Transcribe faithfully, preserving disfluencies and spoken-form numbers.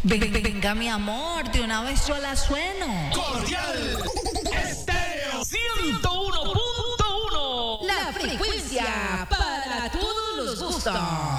Ven- venga, mi amor, de una vez yo la sueno. Cordial Estéreo ciento uno punto uno. La frecuencia para todos los gustos.